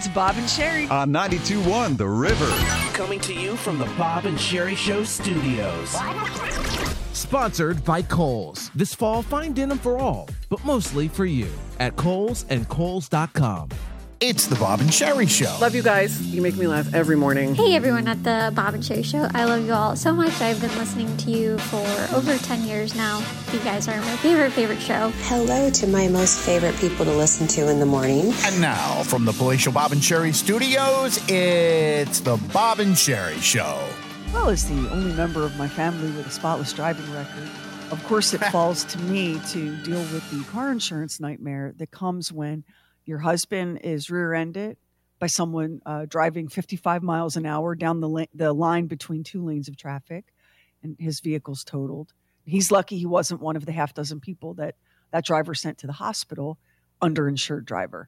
It's Bob and Sherry. On 92.1 The River. Coming to you from the Bob and Sherry Show studios. Sponsored by Kohl's. This fall, find denim for all, but mostly for you at Kohl's and Kohl's.com. It's the Bob and Sherry Show. Love you guys. You make me laugh every morning. Hey, everyone at the Bob and Sherry Show. I love you all so much. I've been listening to you for over 10 years now. You guys are my favorite show. Hello to my most favorite people to listen to in the morning. And now, from the palatial Bob and Sherry studios, it's the Bob and Sherry Show. Well, as the only member of my family with a spotless driving record, of course it falls to me to deal with the car insurance nightmare that comes when your husband is rear-ended by someone driving 55 miles an hour down the line between two lanes of traffic, and his vehicle's totaled. He's lucky he wasn't one of the half dozen people that driver sent to the hospital, underinsured driver.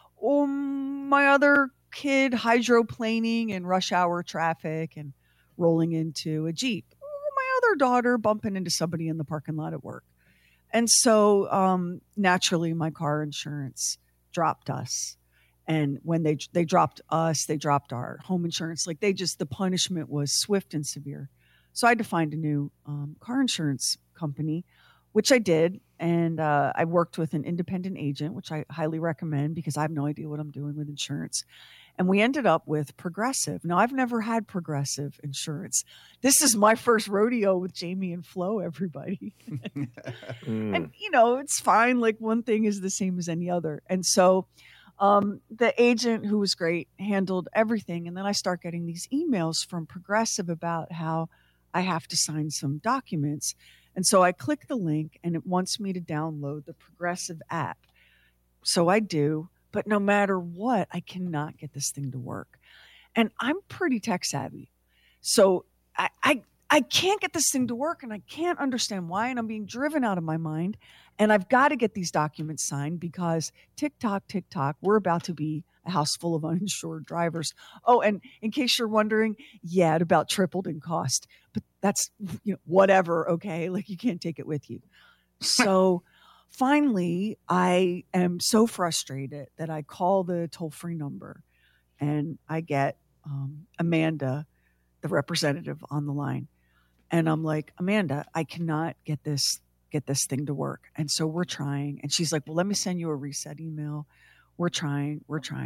My other kid hydroplaning in rush hour traffic and rolling into a Jeep. My other daughter bumping into somebody in the parking lot at work. And so naturally my car insurance dropped us. And when they dropped us, they dropped our home insurance. Like the punishment was swift and severe. So I had to find a new car insurance company, which I did. And I worked with an independent agent, which I highly recommend because I have no idea what I'm doing with insurance. And we ended up with Progressive. Now, I've never had Progressive insurance. This is my first rodeo with Jamie and Flo, everybody. And, it's fine. Like, one thing is the same as any other. And so the agent, who was great, handled everything. And then I start getting these emails from Progressive about how I have to sign some documents. And so I click the link, and it wants me to download the Progressive app. So I do. But no matter what, I cannot get this thing to work. And I'm pretty tech savvy. So I can't get this thing to work, and I can't understand why. And I'm being driven out of my mind. And I've got to get these documents signed because tick tock, we're about to be a house full of uninsured drivers. Oh, and in case you're wondering, yeah, it about tripled in cost. But that's, whatever, okay? Like, you can't take it with you. So finally, I am so frustrated that I call the toll-free number, and I get Amanda, the representative, on the line. And I'm like, Amanda, I cannot get this thing to work. And so we're trying. And she's like, well, let me send you a reset email. We're trying.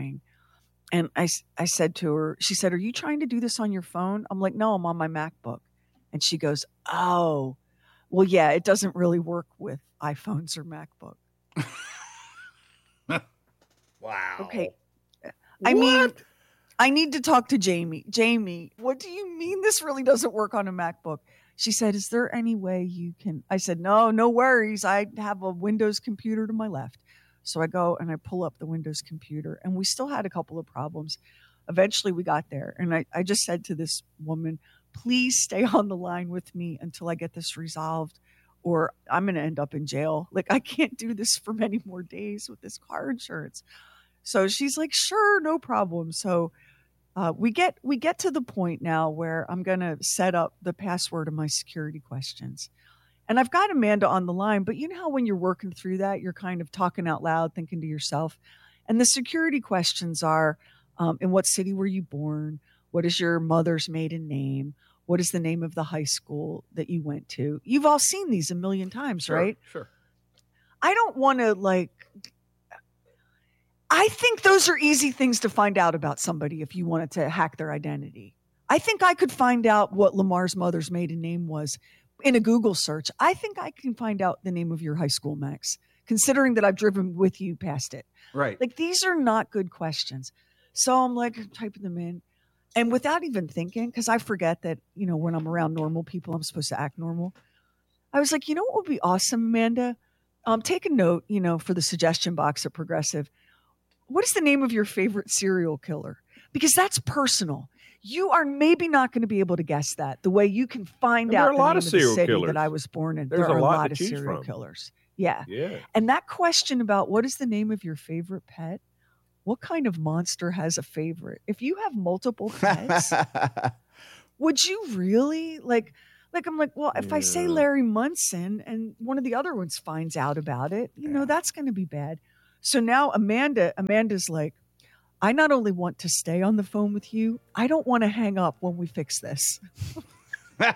And I said to her, she said, are you trying to do this on your phone? I'm like, no, I'm on my MacBook. And she goes, oh, well, yeah, it doesn't really work with iPhones or MacBook. Wow. Okay. I mean, I need to talk to Jamie. Jamie, what do you mean this really doesn't work on a MacBook? She said, is there any way you can? I said, no worries. I have a Windows computer to my left. So I go and I pull up the Windows computer, and we still had a couple of problems. Eventually we got there. And I just said to this woman, please stay on the line with me until I get this resolved, or I'm going to end up in jail. Like, I can't do this for many more days with this car insurance. So she's like, sure, no problem. So we get to the point now where I'm going to set up the password of my security questions. And I've got Amanda on the line, but you know how when you're working through that, you're kind of talking out loud, thinking to yourself. And the security questions are, in what city were you born? What is your mother's maiden name? What is the name of the high school that you went to? You've all seen these a million times, right? Sure. I don't want to I think those are easy things to find out about somebody if you wanted to hack their identity. I think I could find out what Lamar's mother's maiden name was in a Google search. I think I can find out the name of your high school, Max, considering that I've driven with you past it. Right. Like, these are not good questions. So I'm typing them in. And without even thinking, because I forget that, when I'm around normal people, I'm supposed to act normal. I was like, what would be awesome, Amanda? Take a note, for the suggestion box at Progressive. What is the name of your favorite serial killer? Because that's personal. You are maybe not going to be able to guess that the way you can find out the name of the city that I was born in. There's there are a lot of to choose serial from. killers. Yeah. Yeah. And that question about what is the name of your favorite pet? What kind of monster has a favorite? If you have multiple pets, would you really I'm like, well, if I say Larry Munson and one of the other ones finds out about it, that's going to be bad. So now Amanda's like, I not only want to stay on the phone with you, I don't want to hang up when we fix this. What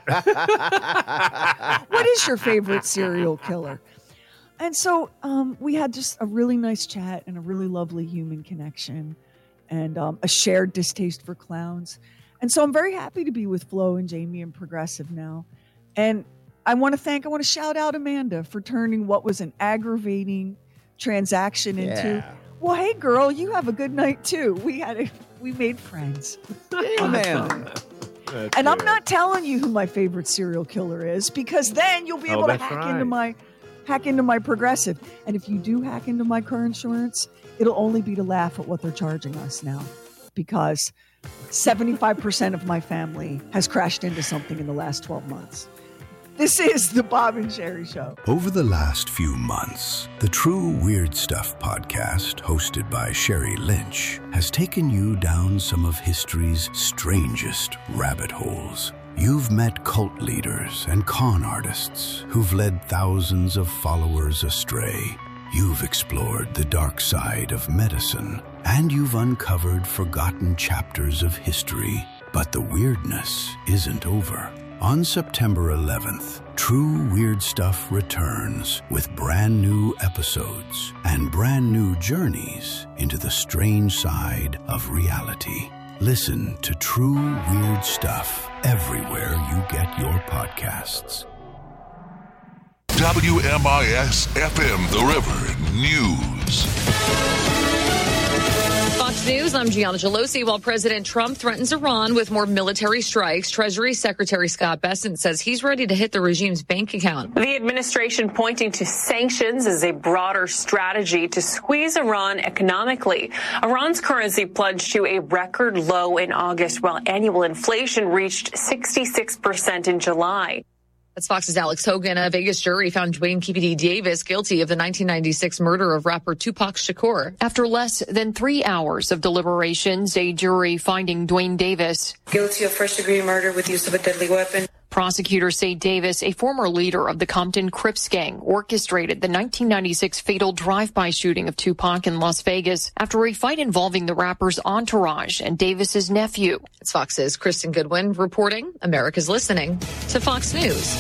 is your favorite serial killer? And so we had just a really nice chat and a really lovely human connection and a shared distaste for clowns. And so I'm very happy to be with Flo and Jamie and Progressive now. And I want to shout out Amanda for turning what was an aggravating transaction into, well, hey girl, you have a good night too. We made friends. Amen. And I'm not telling you who my favorite serial killer is, because then you'll be able to hack into my Progressive. And if you do hack into my car insurance, it'll only be to laugh at what they're charging us now, because 75% of my family has crashed into something in the last 12 months. This is the Bob and Sherry Show. Over the last few months, the True Weird Stuff podcast, hosted by Sherry Lynch, has taken you down some of history's strangest rabbit holes. You've met cult leaders and con artists who've led thousands of followers astray. You've explored the dark side of medicine, and you've uncovered forgotten chapters of history. But the weirdness isn't over. On September 11th, True Weird Stuff returns with brand new episodes and brand new journeys into the strange side of reality. Listen to True Weird Stuff everywhere you get your podcasts. WMIS-FM The River News. Fox News, I'm Gianna Gelosi. While President Trump threatens Iran with more military strikes, Treasury Secretary Scott Bessent says he's ready to hit the regime's bank account. The administration pointing to sanctions as a broader strategy to squeeze Iran economically. Iran's currency plunged to a record low in August, while annual inflation reached 66% in July. That's Fox's Alex Hogan. A Vegas jury found Duane Keepity Davis guilty of the 1996 murder of rapper Tupac Shakur. After less than 3 hours of deliberations, a jury finding Duane Davis guilty of first-degree murder with use of a deadly weapon. Prosecutors say Davis, a former leader of the Compton Crips gang, orchestrated the 1996 fatal drive-by shooting of Tupac in Las Vegas after a fight involving the rapper's entourage and Davis's nephew. It's Fox's Kristen Goodwin reporting. America's listening to Fox News.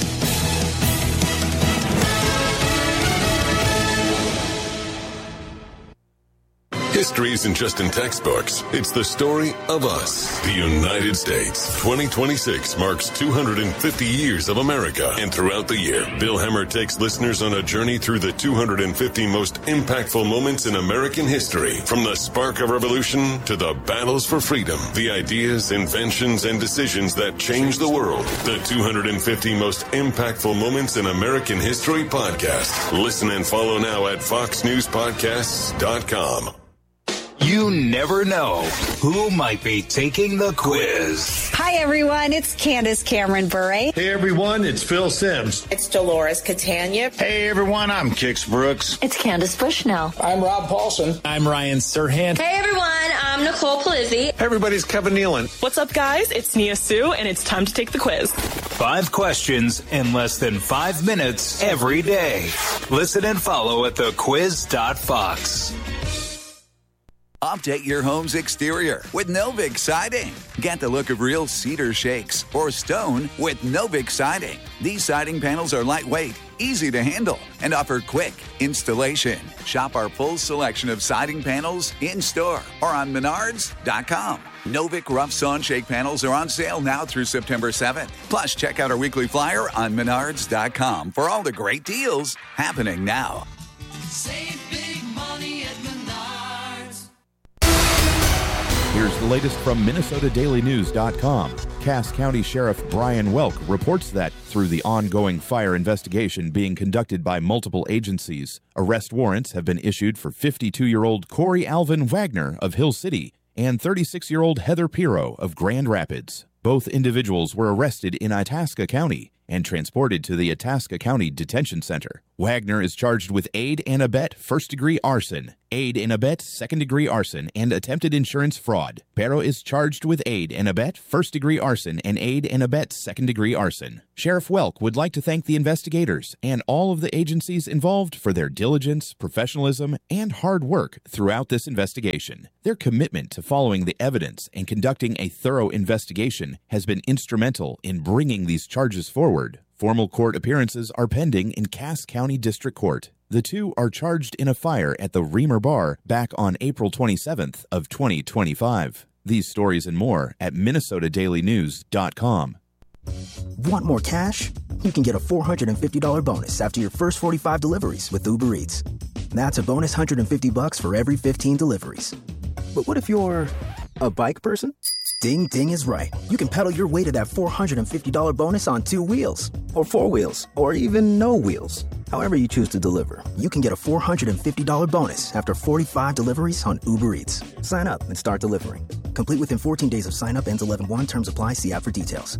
History isn't just in textbooks. It's the story of us, the United States. 2026 marks 250 years of America. And throughout the year, Bill Hemmer takes listeners on a journey through the 250 most impactful moments in American history. From the spark of revolution to the battles for freedom, the ideas, inventions, and decisions that changed the world. The 250 most impactful moments in American history podcast. Listen and follow now at foxnewspodcasts.com. You never know who might be taking the quiz. Hi, everyone. It's Candace Cameron Bure. Hey, everyone. It's Phil Sims. It's Dolores Catania. Hey, everyone. I'm Kix Brooks. It's Candace Bushnell. I'm Rob Paulson. I'm Ryan Serhant. Hey, everyone. I'm Nicole Polizzi. Hey, everybody's Kevin Nealon. What's up, guys? It's Nia Sue, and it's time to take the quiz. 5 questions in less than 5 minutes every day. Listen and follow at thequiz.fox. Update your home's exterior with Novik Siding. Get the look of real cedar shakes or stone with Novik Siding. These siding panels are lightweight, easy to handle, and offer quick installation. Shop our full selection of siding panels in-store or on Menards.com. Novik Rough Saw and Shake panels are on sale now through September 7th. Plus, check out our weekly flyer on Menards.com for all the great deals happening now. Save big money at Menards. Here's the latest from MinnesotaDailyNews.com. Cass County Sheriff Brian Welk reports that through the ongoing fire investigation being conducted by multiple agencies, arrest warrants have been issued for 52-year-old Corey Alvin Wagner of Hill City and 36-year-old Heather Pirro of Grand Rapids. Both individuals were arrested in Itasca County and transported to the Itasca County Detention Center. Wagner is charged with aid and abet first-degree arson, aid and abet second-degree arson, and attempted insurance fraud. Pero is charged with aid and abet first-degree arson and aid and abet second-degree arson. Sheriff Welk would like to thank the investigators and all of the agencies involved for their diligence, professionalism, and hard work throughout this investigation. Their commitment to following the evidence and conducting a thorough investigation has been instrumental in bringing these charges forward. Formal court appearances are pending in Cass County District Court. The two are charged in a fire at the Reamer Bar back on April 27th of 2025. These stories and more at MinnesotaDailyNews.com. Want more cash? You can get a $450 bonus after your first 45 deliveries with Uber Eats. That's a bonus $150 for every 15 deliveries. But what if you're a bike person? Ding Ding is right. You can pedal your way to that $450 bonus on 2 wheels, or 4 wheels, or even no wheels. However you choose to deliver, you can get a $450 bonus after 45 deliveries on Uber Eats. Sign up and start delivering. Complete within 14 days of sign up. Ends 11/1. Terms apply. See app for details.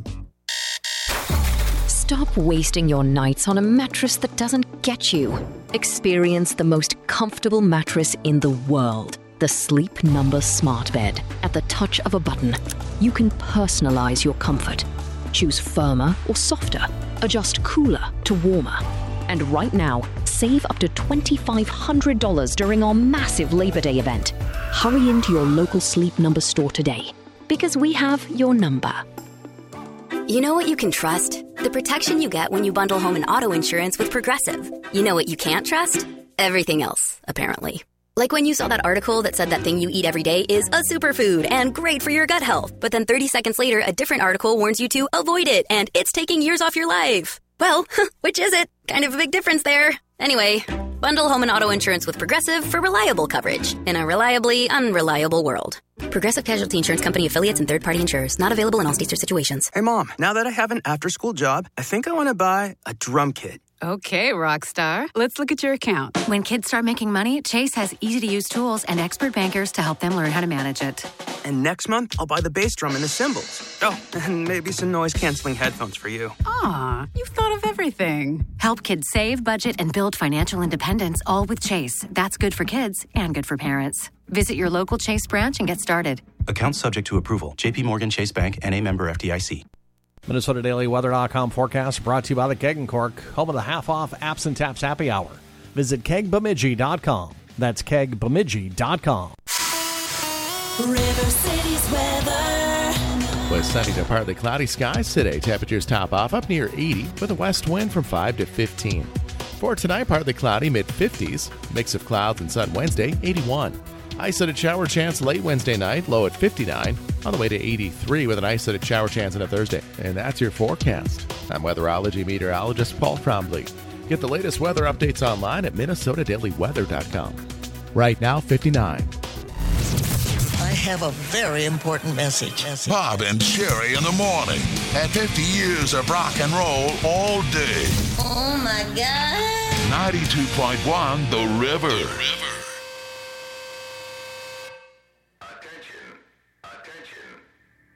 Stop wasting your nights on a mattress that doesn't get you. Experience the most comfortable mattress in the world. The Sleep Number Smart Bed. At the touch of a button, you can personalize your comfort. Choose firmer or softer. Adjust cooler to warmer. And right now, save up to $2,500 during our massive Labor Day event. Hurry into your local Sleep Number store today, because we have your number. You know what you can trust? The protection you get when you bundle home and auto insurance with Progressive. You know what you can't trust? Everything else, apparently. Like when you saw that article that said that thing you eat every day is a superfood and great for your gut health. But then 30 seconds later, a different article warns you to avoid it and it's taking years off your life. Well, which is it? Kind of a big difference there. Anyway, bundle home and auto insurance with Progressive for reliable coverage in a reliably unreliable world. Progressive Casualty Insurance Company affiliates and third-party insurers. Not available in all states or situations. Hey, Mom, now that I have an after-school job, I think I want to buy a drum kit. Okay, Rockstar. Let's look at your account. When kids start making money, Chase has easy-to-use tools and expert bankers to help them learn how to manage it. And next month, I'll buy the bass drum and the cymbals. Oh, and maybe some noise-canceling headphones for you. Aw, you've thought of everything. Help kids save, budget, and build financial independence, all with Chase. That's good for kids and good for parents. Visit your local Chase branch and get started. Account subject to approval. J.P. Morgan Chase Bank, N.A. member FDIC. MinnesotaDailyWeather.com forecast brought to you by the Keg & Cork, home of the half-off Apps and Taps happy hour. Visit KegBemidji.com. That's KegBemidji.com. River City's weather. With sunny to partly cloudy skies today. Temperatures top off up near 80 with a west wind from 5 to 15. For tonight, partly cloudy, mid-50s. Mix of clouds and sun Wednesday, 81. Isolated shower chance late Wednesday night, low at 59. On the way to 83 with an isolated shower chance on a Thursday. And that's your forecast. I'm weatherology meteorologist Paul Trombley. Get the latest weather updates online at MinnesotaDailyWeather.com. Right now, 59. I have a very important message. Bob and Sherry in the morning. At 50 years of rock and roll all day. Oh my God. 92.1 The River.